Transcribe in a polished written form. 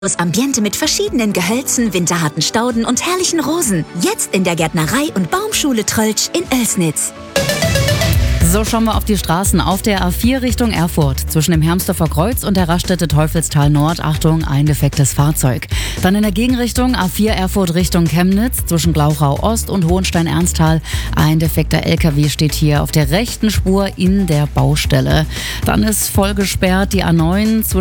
Das Ambiente mit verschiedenen Gehölzen, winterharten Stauden und herrlichen Rosen. Jetzt in der Gärtnerei- und Baumschule Tröltsch in Oelsnitz. So schauen wir auf die Straßen auf der A4 Richtung Erfurt. Zwischen dem Hermsdorfer Kreuz und der Raststätte Teufelstal Nord, Achtung, ein defektes Fahrzeug. Dann in der Gegenrichtung A4 Erfurt Richtung Chemnitz. Zwischen Glauchau Ost und Hohenstein-Ernsthal. Ein defekter LKW steht hier auf der rechten Spur in der Baustelle. Dann ist voll gesperrt die A9 zwischen